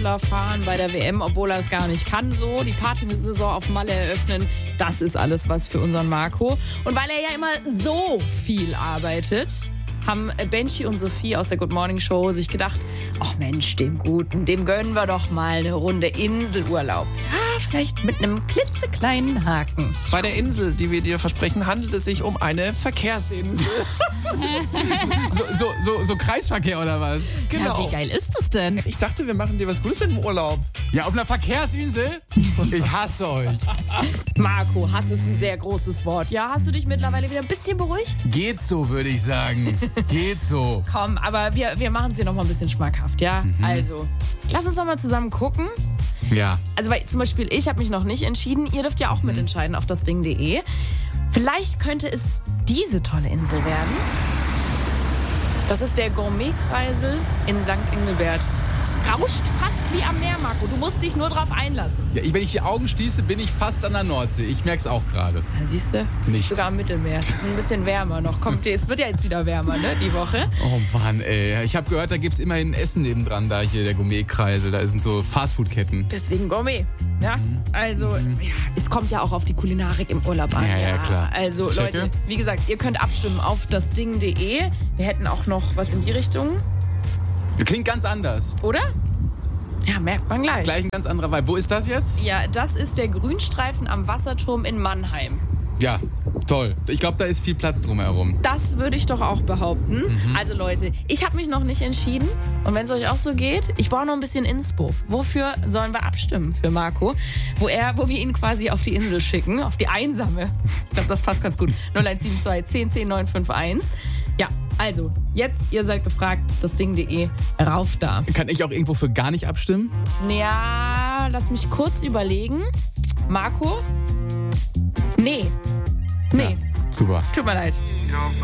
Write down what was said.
Bachelor fahren bei der WM, obwohl er es gar nicht kann so. Die Partysaison auf Malle eröffnen, das ist alles was für unseren Marco. Und weil er ja immer so viel arbeitet, haben Benji und Sophie aus der Good Morning Show sich gedacht, ach Mensch, dem Guten, dem gönnen wir doch mal eine Runde Inselurlaub. Ja, vielleicht mit einem klitzekleinen Haken. Bei der Insel, die wir dir versprechen, handelt es sich um eine Verkehrsinsel. So Kreisverkehr oder was? Genau. Ja, wie geil ist das denn? Ich dachte, wir machen dir was Gutes mit dem Urlaub. Ja, auf einer Verkehrsinsel? Ich hasse euch. Marco, Hass ist ein sehr großes Wort. Ja, hast du dich mittlerweile wieder ein bisschen beruhigt? Geht so, würde ich sagen. Geht so. Komm, aber wir machen es dir noch mal ein bisschen schmackhaft, ja? Also, lass uns doch mal zusammen gucken. Ja. Also, weil zum Beispiel ich habe mich noch nicht entschieden. Ihr dürft ja auch mitentscheiden auf dasding.de. Vielleicht könnte es diese tolle Insel werden. Das ist der Gourmet-Kreisel in St. Engelbert. Es rauscht fast wie am Meer, Marco. Du musst dich nur drauf einlassen. Ja, wenn ich die Augen schließe, bin ich fast an der Nordsee. Ich merk's auch gerade. Ja, siehst du? Nicht. Sogar am Mittelmeer. Es ist ein bisschen wärmer noch. Kommt, es wird ja jetzt wieder wärmer, ne, die Woche. Oh Mann, ey. Ich habe gehört, da gibt's immerhin Essen nebendran, da hier der Gourmet-Kreisel. Da sind so Fastfood-Ketten. Deswegen Gourmet. Ja, also, ja, es kommt ja auch auf die Kulinarik im Urlaub an. Ja, klar. Also, Checke. Leute, wie gesagt, ihr könnt abstimmen auf dasding.de. Wir hätten auch noch was in die Richtung, Klingt ganz anders. oder? Ja, merkt man gleich. Gleich ein ganz anderer Vibe. Wo ist das jetzt? Ja, das ist der Grünstreifen am Wasserturm in Mannheim. Ja, toll. Ich glaube, da ist viel Platz drumherum. Das würde ich doch auch behaupten. Also Leute, ich habe mich noch nicht entschieden. Und wenn es euch auch so geht, ich brauche noch ein bisschen Inspo. Wofür sollen wir abstimmen für Marco? Wo wir ihn quasi auf die Insel schicken, auf die einsame. Ich glaube, das passt ganz gut. 0172 10 10 951. Ja, also, jetzt, ihr seid gefragt, dasding.de, rauf da. Kann ich auch irgendwo für gar nicht abstimmen? Ja, lass mich kurz überlegen. Marco? Nee. Ja, super. Tut mir leid.